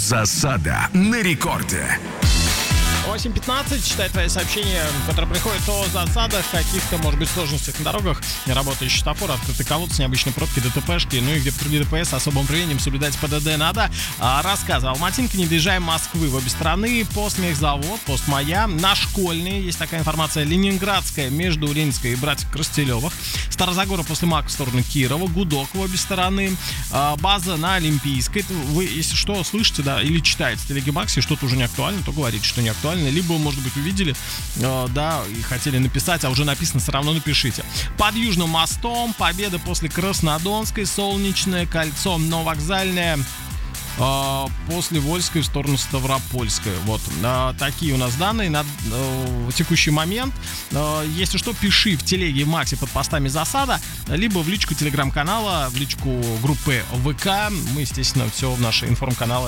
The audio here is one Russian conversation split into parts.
Засада на рекорде. 8:15, читай твои сообщения, которые приходят о засадах, каких-то, может быть, сложностях на дорогах, неработающий светофор, открытый колодец, необычные пробки, ДТПшки, ну и где-то при ДПС особым рвением соблюдать ПДД надо. Рассказывал Алматинка, не доезжаем Москвы в обе стороны, Постмехзавод, Постмая, на Школьные, есть такая информация, Ленинградская, между Ленинской и братьев Крастелевых, Старозагора после МАК в сторону Кирова, Гудок в обе стороны, база на Олимпийской. Вы, если что, слышите, да, или читаете в Телегимаксе, что-то уже не актуально, то говорите, что не актуально. Либо, может быть, увидели, да, и хотели написать, а уже написано, все равно напишите. Под Южным мостом, Победа после Краснодонской, Солнечное кольцо, Нововокзальное, после Вольской в сторону Ставропольской. Вот такие у нас данные на текущий момент. Если что, пиши в телеге Макси под постами засада, либо в личку телеграм-канала, в личку группы ВК. Мы, естественно, все в наши информканалы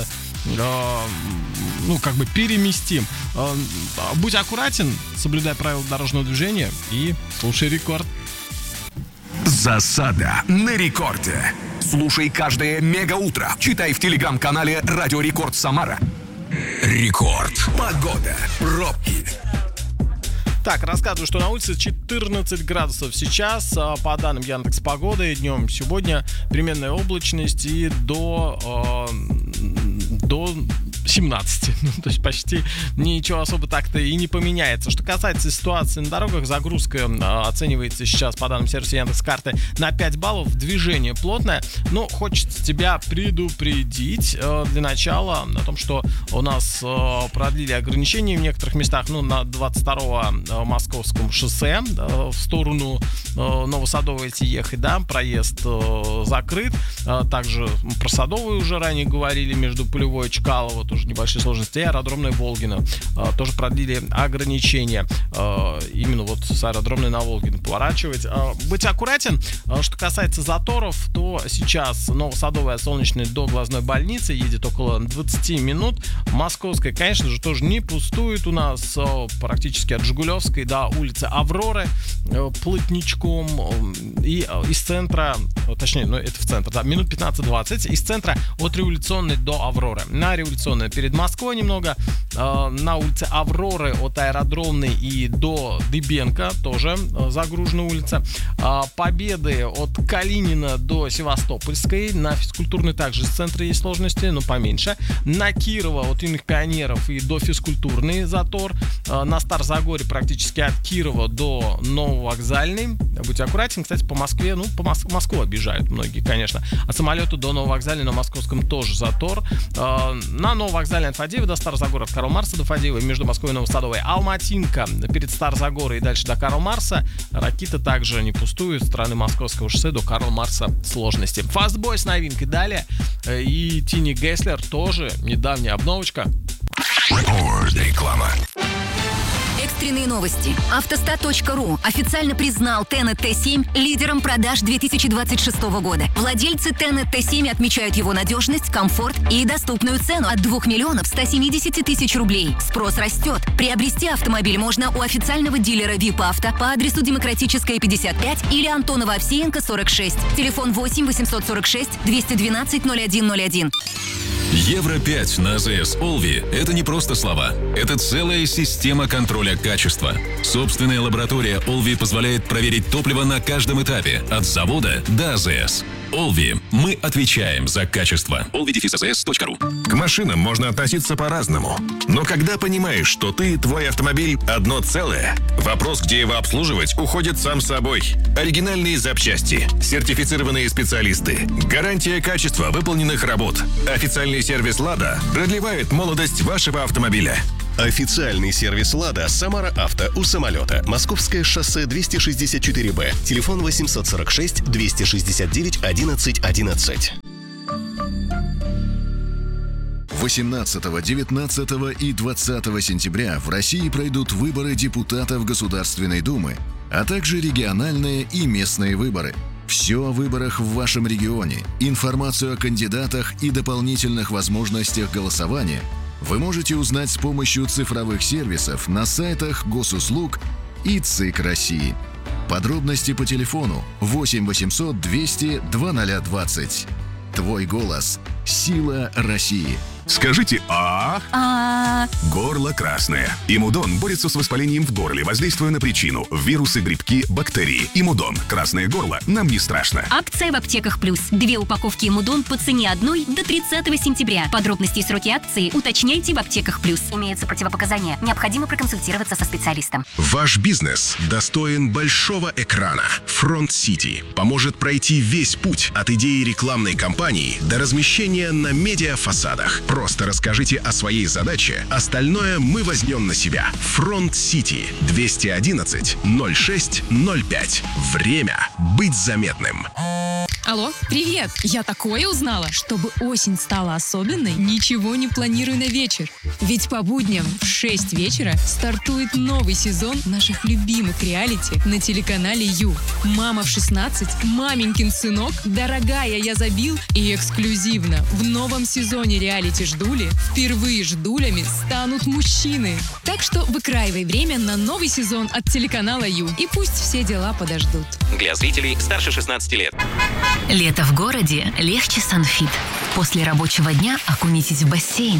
переместим. Будь аккуратен, соблюдай правила дорожного движения и слушай рекорд. Засада на рекорде. Слушай каждое мегаутро. Читай в телеграм-канале Радио Рекорд Самара. Рекорд. Погода. Пробки. Так, рассказываю, что на улице 14 градусов сейчас. По данным Яндекс.Погоды, днем сегодня переменная облачность и до 17. То есть почти ничего особо так-то и не поменяется. Что касается ситуации на дорогах, загрузка оценивается сейчас по данным сервиса Яндекс.Карты на 5 баллов. Движение плотное. Но хочется тебя предупредить для начала о том, что у нас продлили ограничения в некоторых местах. На 22-го Московском шоссе в сторону Новосадовой идти ехать, да, проезд закрыт. Также про Садовую уже ранее говорили, между Полевой и Чкалово тоже небольшие сложности. И аэродромная Волгина тоже продлили ограничения. Именно вот с аэродромной на Волгину поворачивать. Быть аккуратен. Что касается заторов, то сейчас Новосадовая, Солнечная до Глазной больницы едет около 20 минут. Московская, конечно же, тоже не пустует у нас практически от Жигулевской до улицы Авроры плотничком. И из центра, точнее, это в центр, да, минут 15-20. Из центра от Революционной до Авроры. На Революционной перед Москвой немного. На улице Авроры от Аэродромной и до Дыбенко тоже загружена улица. Победы от Калинина до Севастопольской. На Физкультурной также из центра есть сложности, но поменьше. На Кирова от Юных Пионеров и до Физкультурной затор. На Старозагоре практически от Кирова до Нововокзальной. Будьте аккуратен. Кстати, по Москве, Москву обижают многие, конечно. От Самолета до Нововокзальной на Московском тоже затор. На Нововокзальной от Фадеева до Старозагора, от Карла Маркса до Фадеева, между Москвой и Новосадовой. Алматинка перед Старозагорой и дальше до Карла Маркса. Ракита также не пустует. С стороны Московского шоссе до Карла Маркса сложности. Фастбой с новинкой далее. И Тини Гесслер тоже недавняя обновочка. Реклама. Экстренные новости. Автостат.ру официально признал Tenet T7 лидером продаж 2026 года. Владельцы Tenet T7 отмечают его надежность, комфорт и доступную цену от 2 миллионов 170 тысяч рублей. Спрос растет. Приобрести автомобиль можно у официального дилера VIP Авто по адресу Демократическая, 55 или Антонова-Овсеенко, 46. Телефон 8 846 212 0101. Евро-5 на АЗС Олви – это не просто слова. Это целая система контроля качества. Собственная лаборатория Олви позволяет проверить топливо на каждом этапе, от завода до АЗС. Олви. Мы отвечаем за качество. olvi-azs.ru. К машинам можно относиться по-разному. Но когда понимаешь, что ты и твой автомобиль одно целое, вопрос, где его обслуживать, уходит сам собой. Оригинальные запчасти, сертифицированные специалисты, гарантия качества выполненных работ. Официальный сервис «Лада» продлевает молодость вашего автомобиля. Официальный сервис «Лада» Самара Авто у Самолета. Московское шоссе 264Б. Телефон 846 269 11 11. 18, 19 и 20 сентября в России пройдут выборы депутатов Государственной Думы, а также региональные и местные выборы. Все о выборах в вашем регионе, информацию о кандидатах и дополнительных возможностях голосования вы можете узнать с помощью цифровых сервисов на сайтах Госуслуг и ЦИК России. Подробности по телефону 8 800 200 2020. Твой голос – сила России. Скажите «а». Горло красное. Имудон борется с воспалением в горле, воздействуя на причину – вирусы, грибки, бактерии. Имудон. Красное горло нам не страшно. Акция в аптеках «Плюс». 2 упаковки «Имудон» по цене одной до 30 сентября. Подробности и сроки акции уточняйте в аптеках «Плюс». Имеются противопоказания. Необходимо проконсультироваться со специалистом. Ваш бизнес достоин большого экрана. Front City поможет пройти весь путь от идеи рекламной кампании до размещения на медиафасадах. Просто расскажите о своей задаче, остальное мы возьмем на себя. Front City 211 06 05. Время быть заметным. Алло, привет! Я такое узнала. Чтобы осень стала особенной, ничего не планирую на вечер. Ведь по будням в 6 вечера стартует новый сезон наших любимых реалити на телеканале Ю. «Мама в 16», «Маменькин сынок», «Дорогая, я забил» и эксклюзивно в новом сезоне реалити «Ждули» впервые ждулями станут мужчины. Так что выкраивай время на новый сезон от телеканала Ю. И пусть все дела подождут. Для зрителей старше 16 лет. Лето в городе легче с Анфит. После рабочего дня окунитесь в бассейн.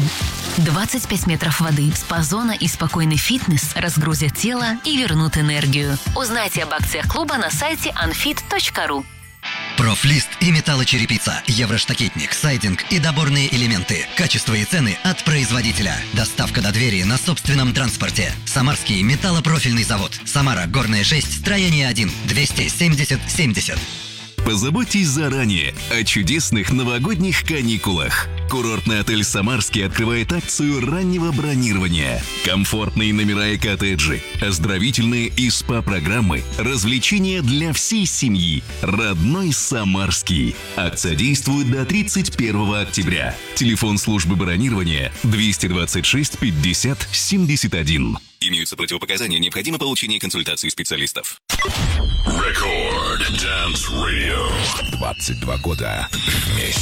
25 метров воды, спа-зона и спокойный фитнес разгрузят тело и вернут энергию. Узнайте об акциях клуба на сайте anfit.ru. Профлист и металлочерепица, евроштакетник, сайдинг и доборные элементы. Качество и цены от производителя. Доставка до двери на собственном транспорте. Самарский металлопрофильный завод. Самара, Горная 6, строение 1, 270 70. Позаботьтесь заранее о чудесных новогодних каникулах. Курортный отель «Самарский» открывает акцию раннего бронирования. Комфортные номера и коттеджи, оздоровительные и СПА-программы, развлечения для всей семьи. Родной «Самарский». Акция действует до 31 октября. Телефон службы бронирования 226 50 71. Имеются противопоказания, необходимо получение консультации специалистов. Record Dance Radio. 22 года вместе.